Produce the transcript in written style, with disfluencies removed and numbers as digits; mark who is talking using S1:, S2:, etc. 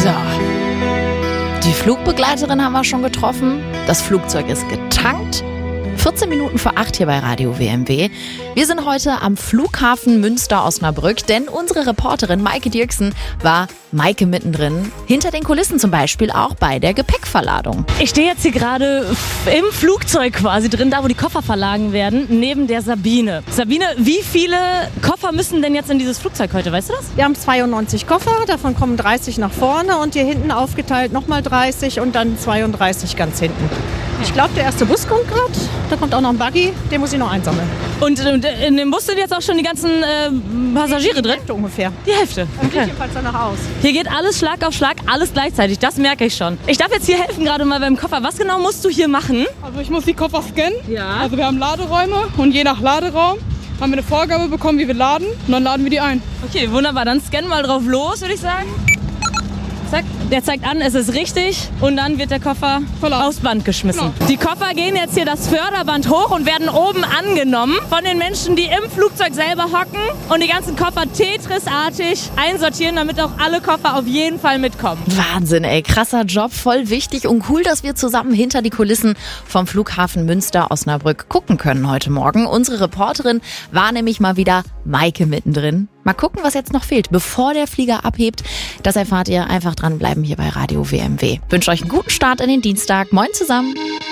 S1: So. Die Flugbegleiterin haben wir schon getroffen. Das Flugzeug ist getankt. 14 Minuten vor 8 hier bei Radio WMW. Wir sind heute am Flughafen Münster-Osnabrück, denn unsere Reporterin Maike Dirksen war Maike mittendrin. Hinter den Kulissen zum Beispiel auch bei der Gepäckverladung.
S2: Ich stehe jetzt hier gerade im Flugzeug quasi drin, da wo die Koffer verladen werden, neben der Sabine. Sabine, wie viele Koffer müssen denn jetzt in dieses Flugzeug heute, weißt du das?
S3: Wir haben 92 Koffer, davon kommen 30 nach vorne und hier hinten aufgeteilt nochmal 30 und dann 32 ganz hinten. Ich glaube, der erste Bus kommt gerade, da kommt auch noch ein Buggy, den muss ich noch einsammeln.
S2: Und in dem Bus sind jetzt auch schon die ganzen Passagiere drin?
S3: Die Hälfte ungefähr.
S2: Die Hälfte?
S3: Sieht jedenfalls danach aus.
S2: Hier geht alles Schlag auf Schlag, alles gleichzeitig, das merke ich schon. Ich darf jetzt hier helfen gerade mal beim Koffer. Was genau musst du hier machen?
S4: Also ich muss die Koffer scannen.
S2: Ja.
S4: Also wir haben Laderäume und je nach Laderaum haben wir eine Vorgabe bekommen, wie wir laden und dann laden wir die ein.
S2: Okay, wunderbar. Dann scannen mal drauf los, würde ich sagen. Zack, der zeigt an, es ist richtig und dann wird der Koffer aufs Band geschmissen. Genau. Die Koffer gehen jetzt hier das Förderband hoch und werden oben angenommen von den Menschen, die im Flugzeug selber hocken und die ganzen Koffer Tetris-artig einsortieren, damit auch alle Koffer auf jeden Fall mitkommen.
S1: Wahnsinn, ey, krasser Job, voll wichtig und cool, dass wir zusammen hinter die Kulissen vom Flughafen Münster-Osnabrück gucken können heute Morgen. Unsere Reporterin war nämlich mal wieder Maike mittendrin. Mal gucken, was jetzt noch fehlt, bevor der Flieger abhebt. Das erfahrt ihr, einfach dranbleiben hier bei Radio WMW. Wünsche euch einen guten Start in den Dienstag. Moin zusammen.